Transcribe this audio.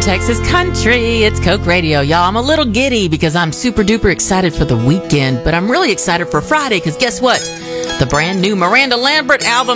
Texas Country. It's Coke Radio, y'all. I'm a little giddy because I'm super duper excited for the weekend, but I'm really excited for Friday because guess what? The brand new Miranda Lambert album